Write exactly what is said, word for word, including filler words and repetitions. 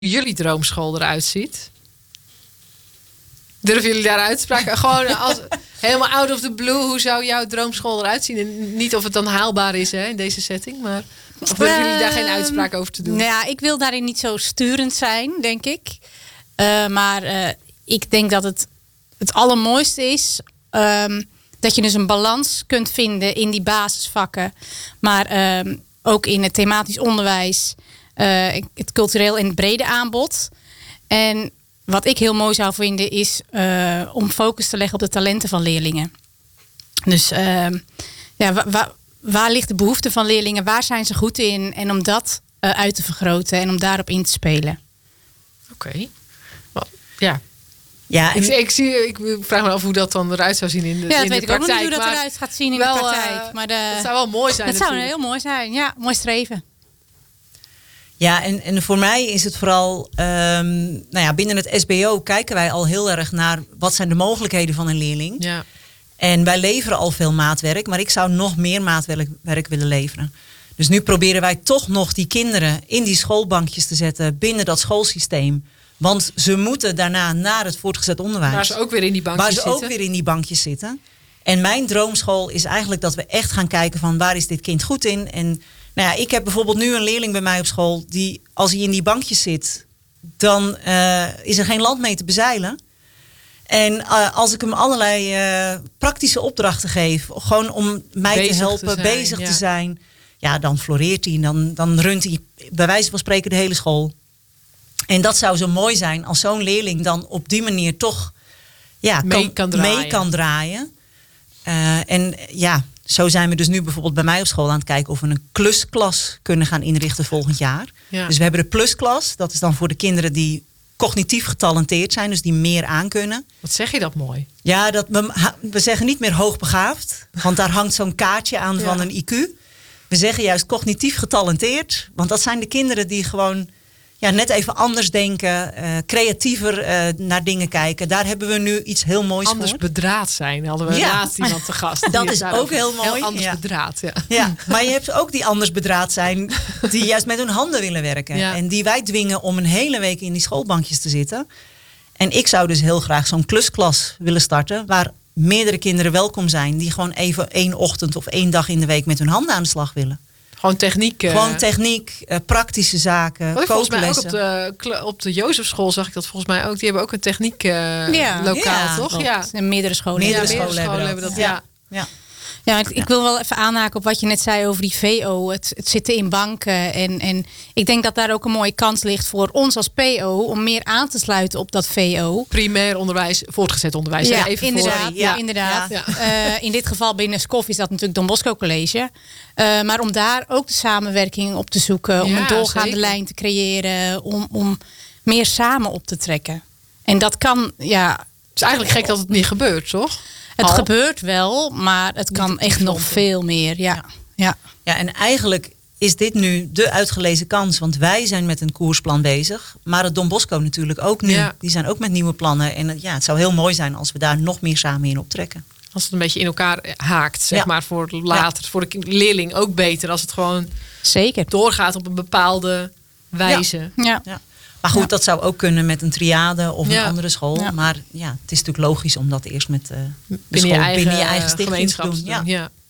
jullie droomschool eruit ziet? Durven jullie daar uitspraken? Gewoon als, helemaal out of the blue, hoe zou jouw droomschool eruit zien? En niet of het dan haalbaar is, hè, in deze setting, maar of durven jullie daar geen uitspraak over te doen? Nou ja, ik wil daarin niet zo sturend zijn, denk ik. Uh, maar uh, ik denk dat het het allermooiste is um, dat je dus een balans kunt vinden in die basisvakken, maar um, ook in het thematisch onderwijs, uh, het cultureel en het brede aanbod. En wat ik heel mooi zou vinden is uh, om focus te leggen op de talenten van leerlingen. Dus uh, ja, wa- wa- waar ligt de behoefte van leerlingen? Waar zijn ze goed in? En om dat uh, uit te vergroten en om daarop in te spelen. Oké. Okay. Well, ja. Ja, ik, ik, zie, ik vraag me af hoe dat dan eruit zou zien in de, ja, dat in weet de ik ook praktijk. nog niet hoe dat eruit gaat zien in wel, de praktijk. Uh, maar de, dat zou wel mooi zijn. Dat natuurlijk. zou heel mooi zijn. Ja, mooi streven. Ja, en, en voor mij is het vooral, um, nou ja, binnen het S B O kijken wij al heel erg naar wat zijn de mogelijkheden van een leerling. Ja. En wij leveren al veel maatwerk, maar ik zou nog meer maatwerk werk willen leveren. Dus nu proberen wij toch nog die kinderen in die schoolbankjes te zetten binnen dat schoolsysteem. Want ze moeten daarna naar het voortgezet onderwijs. Waar ze ook weer in die bankjes waar ze zitten. ook weer in die bankjes zitten. En mijn droomschool is eigenlijk dat we echt gaan kijken van waar is dit kind goed in. En nou ja, ik heb bijvoorbeeld nu een leerling bij mij op school die als hij in die bankjes zit, dan uh, is er geen land mee te bezeilen. En uh, als ik hem allerlei uh, praktische opdrachten geef, gewoon om mij bezig te helpen, te zijn, bezig ja. te zijn, ja, dan floreert hij. Dan, dan runt hij bij wijze van spreken de hele school. En dat zou zo mooi zijn als zo'n leerling dan op die manier toch ja, mee kan, kan draaien. Mee kan draaien. Uh, en ja, zo zijn we dus nu bijvoorbeeld bij mij op school aan het kijken of we een klusklas kunnen gaan inrichten volgend jaar. Ja. Dus we hebben de plusklas. Dat is dan voor de kinderen die cognitief getalenteerd zijn, dus die meer aankunnen. Wat zeg je dat mooi? Ja, dat we, we zeggen niet meer hoogbegaafd, want daar hangt zo'n kaartje aan ja. van een I Q. We zeggen juist cognitief getalenteerd, want dat zijn de kinderen die gewoon ja, net even anders denken, uh, creatiever uh, naar dingen kijken. Daar hebben we nu iets heel moois anders voor. Anders bedraad zijn. Hadden we ja. laatst iemand te gast. Dat is ook heel mooi. Heel anders ja. bedraad, ja. ja. Maar je hebt ook die anders bedraad zijn die juist met hun handen willen werken. Ja. En die wij dwingen om een hele week in die schoolbankjes te zitten. En ik zou dus heel graag zo'n klusklas willen starten, waar meerdere kinderen welkom zijn die gewoon even één ochtend of één dag in de week met hun handen aan de slag willen. Gewoon techniek. Uh... Gewoon techniek, uh, praktische zaken, Wat volgens mij ook op kooklessen. de, op de Jozefschool zag ik dat volgens mij ook. Die hebben ook een techniek uh, ja. lokaal, ja, toch? klopt. Ja. En meerdere scholen. Meerdere ja, scholen, scholen hebben dat. hebben dat. Ja. ja. Ja, ik, ik wil wel even aanhaken op wat je net zei over die V O. Het, het zitten in banken. En, en ik denk dat daar ook een mooie kans ligt voor ons als P O om meer aan te sluiten op dat V O. Primair onderwijs, voortgezet onderwijs. Ja, even inderdaad. Voor, ja, ja, inderdaad. Ja. Uh, in dit geval binnen S C O F is dat natuurlijk Don Bosco College. Uh, maar om daar ook de samenwerking op te zoeken. Om ja, een doorgaande zeker. lijn te creëren. Om, om meer samen op te trekken. En dat kan, ja. Het is eigenlijk gek dat het niet gebeurt, toch? Het Al? gebeurt wel, maar het kan echt nog veel meer. Ja. Ja. Ja. ja, en eigenlijk is dit nu de uitgelezen kans. Want wij zijn met een koersplan bezig. Maar het Don Bosco natuurlijk ook nu. Ja. Die zijn ook met nieuwe plannen. En ja, het zou heel mooi zijn als we daar nog meer samen in optrekken. Als het een beetje in elkaar haakt, zeg ja. maar, voor later. Ja. Voor de leerling ook beter. Als het gewoon zeker doorgaat op een bepaalde wijze. Ja. ja. ja. Maar goed, ja. dat zou ook kunnen met een triade of ja. een andere school. Ja. Maar ja, het is natuurlijk logisch om dat eerst met uh, de binnen, school, je eigen, binnen je eigen stichting te doen. te doen. Ja. Ja.